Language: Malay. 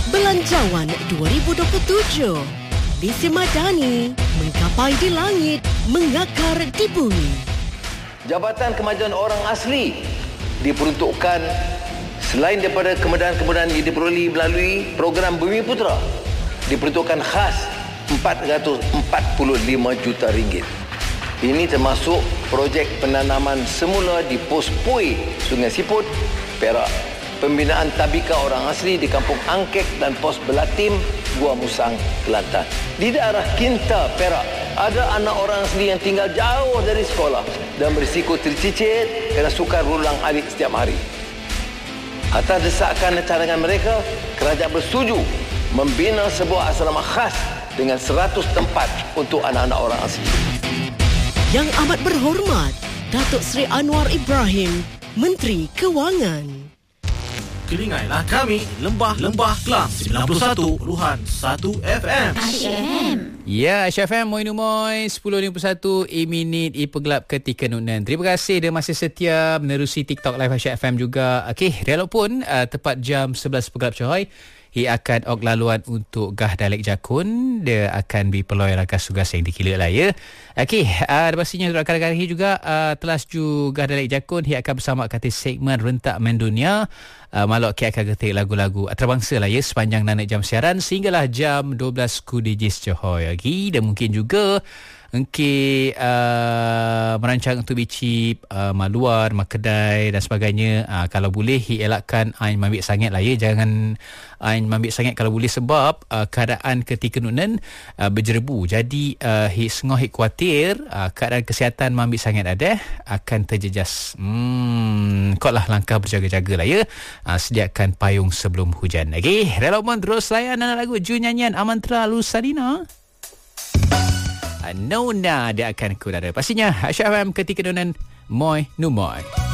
Belanjawan 2027. Visi Madani, menggapai di langit, mengakar di bumi. Jabatan Kemajuan Orang Asli diperuntukkan selain daripada kemudahan-kemudahan yang diperoleh melalui program Bumi Putera, diperuntukkan khas RM445 juta. Ini termasuk projek penanaman semula di pos Pui, Sungai Siput, Perak. Pembinaan tabika orang asli di Kampung Angkek dan pos Belatim, Gua Musang, Kelantan. Di daerah Kinta, Perak, ada anak orang asli yang tinggal jauh dari sekolah dan berisiko tercicit kerana sukar berulang alik setiap hari. Atas desakan dan cadangan mereka, kerajaan bersetuju membina sebuah asrama khas dengan 100 tempat untuk anak-anak orang asli. Yang amat berhormat, Datuk Seri Anwar Ibrahim, Menteri Kewangan. Kelingailah kami, Lembah Kelang 91.1 FM. Ya, Aisyah FM, Moin Umoy 10.51 minit pegelap ketika nunan. Terima kasih dia masih setia menerusi TikTok Live Aisyah FM juga. Okey, walaupun tepat jam 11 pegelap coy, ia akan laluan untuk Gah Dalek Jakun. Dia akan berpeloi rakas tugas yang dikira lah ya. Okey, pastinya rakan-rakan ini juga telah setuju Gah Dalek Jakun. Ia akan bersama kata segmen Rentak Mendunia. Malok akan ketik lagu-lagu antarabangsa lah ya sepanjang naik jam siaran sehinggalah jam 12 kudijis Johor lagi. Dan mungkin juga merancang untuk bicip maluar, makedai dan sebagainya. Kalau boleh elakkan ain mambik sangat lah ya. Jangan ain mambik sangat kalau boleh sebab keadaan ketika nunan berjerebu. Jadi sengah khawatir keadaan kesihatan mambik sangat ada akan terjejas. Kau lah langkah berjaga-jaga lah ya. Sediakan payung sebelum hujan. Okey, Relokman terus layan anak lagu Ju nyanyian Amantra Lusadina. Nona dia akan kudara. Pastinya Aisyah FM ketika nunan Moy Numoy.